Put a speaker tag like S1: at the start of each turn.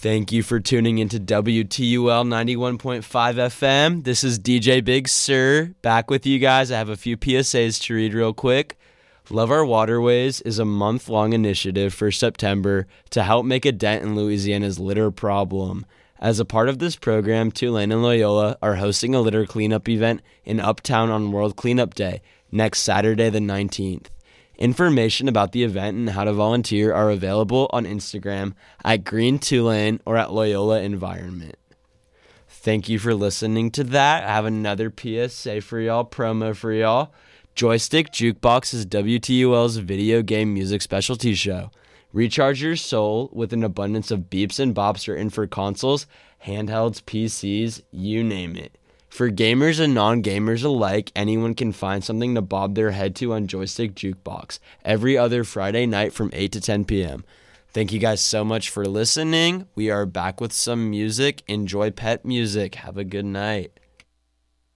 S1: Thank you for tuning into WTUL 91.5 FM. This is DJ Big Sur back with you guys. I have a few PSAs to read real quick. Love Our Waterways is a month-long initiative for September to help make a dent in Louisiana's litter problem. As a part of this program, Tulane and Loyola are hosting a litter cleanup event in Uptown on World Cleanup Day next Saturday the 19th. Information about the event and how to volunteer are available on Instagram at Green Tulane or at Loyola Environment. Thank you for listening to that. I have another PSA for y'all, promo for y'all. Joystick Jukebox is WTUL's video game music specialty show. Recharge your soul with an abundance of beeps and bops written for consoles, handhelds, PCs, you name it. For gamers and non-gamers alike, anyone can find something to bob their head to on Joystick Jukebox every other Friday night from 8 to 10 p.m. Thank you guys so much for listening. We are back with some music. Enjoy pet music. Have a good night.